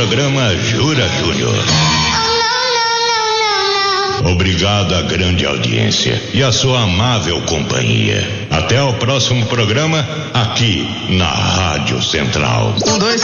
programa Jura Júnior. Obrigado à grande audiência e à sua amável companhia. Até o próximo programa, aqui na Rádio Central. 1, 2,